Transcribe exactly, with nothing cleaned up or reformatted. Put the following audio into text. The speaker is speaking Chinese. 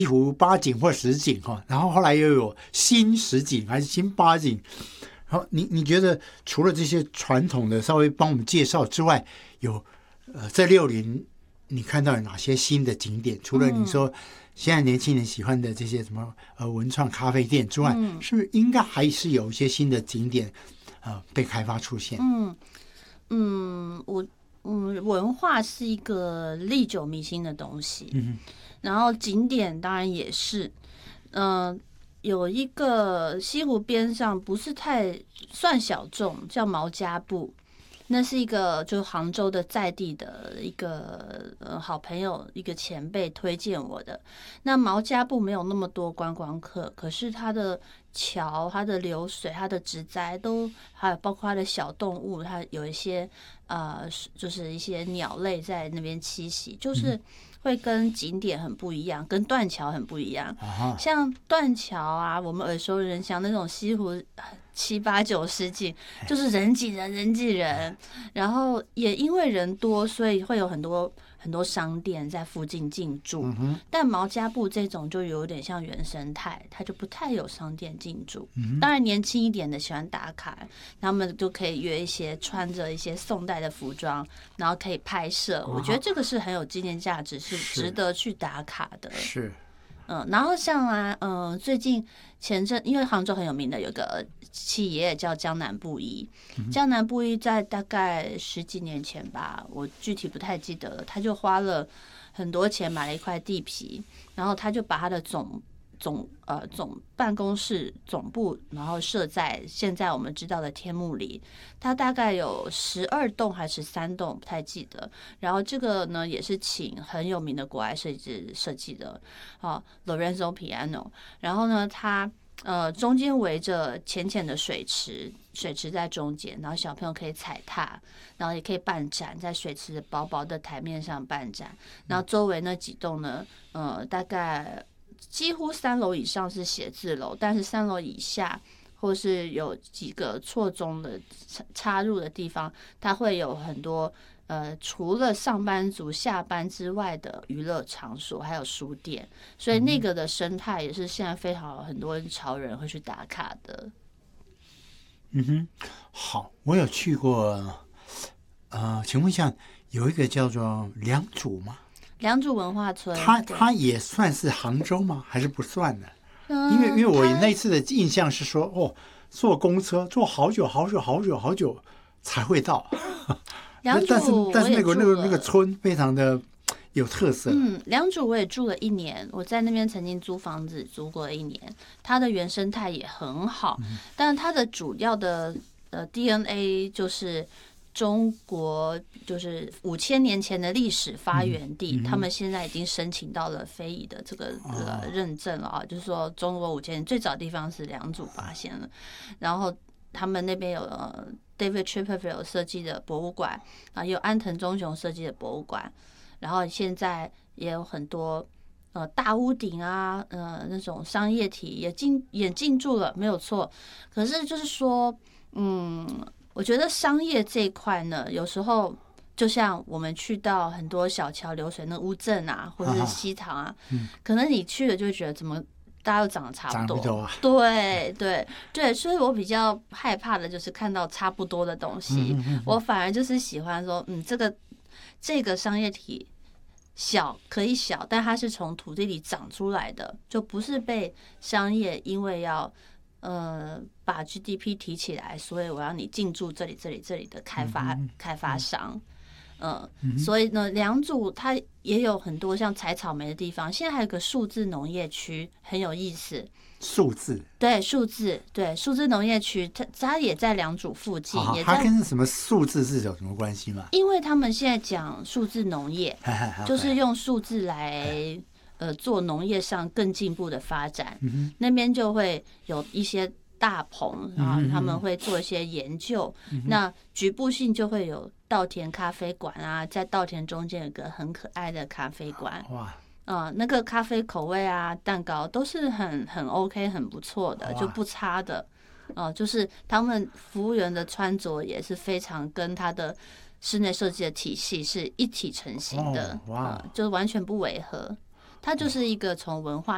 湖八景或十景哈，然后后来又有新十景还是新八景。然后你你觉得除了这些传统的稍微帮我们介绍之外，有呃在六林你看到有哪些新的景点？除了你说现在年轻人喜欢的这些什么呃文创咖啡店之外，嗯、是不是应该还是有一些新的景点呃被开发出现？ 嗯嗯，我嗯文化是一个历久弥新的东西，嗯，然后景点当然也是，嗯、呃。有一个西湖边上不是太算小众，叫毛家埠，那是一个就是杭州的在地的一个呃好朋友，一个前辈推荐我的。那毛家埠没有那么多观光客，可是它的桥、它的流水、它的植栽都还有包括它的小动物，它有一些呃就是一些鸟类在那边栖息，就是会跟景点很不一样，跟断桥很不一样。像断桥啊，我们耳熟能详那种西湖七八九十景，就是人挤人，人挤人。然后也因为人多，所以会有很多很多商店在附近进驻。嗯、但毛家埠这种就有点像原生态，它就不太有商店进驻。嗯、当然年轻一点的喜欢打卡，他们就可以约一些穿着一些宋代的服装，然后可以拍摄。我觉得这个是很有纪念价值，是值得去打卡的。 是。 嗯，然后像啊，嗯、呃，最近前阵因为杭州很有名的有个企业叫江南布衣，嗯、江南布衣在大概十几年前吧，我具体不太记得了，他就花了很多钱买了一块地皮，然后他就把他的总总呃总办公室总部，然后设在现在我们知道的天幕里，它大概有十二栋还是三栋，不太记得。然后这个呢也是请很有名的国外设计师设计的，啊 Lorenzo Piano。然后呢，它呃中间围着浅浅的水池，水池在中间，然后小朋友可以踩踏，然后也可以办展，在水池的薄薄的台面上办展。然后周围那几栋呢，呃大概。几乎三楼以上是写字楼，但是三楼以下或是有几个错综的插入的地方，它会有很多呃，除了上班族下班之外的娱乐场所，还有书店，所以那个的生态也是现在非常很多潮人会去打卡的。 嗯哼，好，我有去过，呃，请问一下，有一个叫做良渚吗？ 良渚文化村， 它它也算是杭州吗？还是不算呢？嗯、因为因为我那次的印象是说，哦，坐公车坐好久好久好久好久才会到。 良渚， 但是但是那个那个那个村非常的有特色。 嗯，良渚我也住了一年，我在那边曾经租房子租过一年，它的原生态也很好，嗯、但是它的主要的呃 D N A 就是。中国就是五千年前的历史发源地，嗯嗯、他们现在已经申请到了非遗的这个、呃、认证了啊，就是说中国五千年最早地方是良渚发现了，然后他们那边有、呃、David Chipperfield 设计的博物馆啊，有安藤忠雄设计的博物馆，然后现在也有很多呃大屋顶啊，呃那种商业体也进也进驻了，没有错。可是就是说，嗯。我觉得商业这一块呢，有时候就像我们去到很多小桥流水那乌镇啊，或者是西塘啊，啊嗯、可能你去了就会觉得怎么大家都长得差不多， 不多啊、 对对对，所以我比较害怕的就是看到差不多的东西，嗯嗯嗯我反而就是喜欢说，嗯，这个这个商业体小可以小，但它是从土地里长出来的，就不是被商业因为要。呃，把 G D P 提起来，所以我要你进驻这里、这里、这里的开发、嗯、开发商，呃、嗯，所以呢，良渚它也有很多像采草莓的地方。现在还有个数字农业区，很有意思。 数字对数字对数字农业区，它它也在良渚附近， 好好也在。 它跟什么数字是有什么关系吗？ 因为他们现在讲数字农业，就是用数字来。呃，做农业上更进步的发展，嗯、那边就会有一些大棚啊，嗯、他们会做一些研究。嗯、那局部性就会有稻田咖啡馆啊，在稻田中间有个很可爱的咖啡馆。哇，呃，那个咖啡口味啊，蛋糕都是很很 OK， 很不错的，就不差的。哦、呃，就是他们服务员的穿着也是非常跟他的室内设计的体系是一体成型的，哦、哇、呃，就完全不违和。它就是一个从文化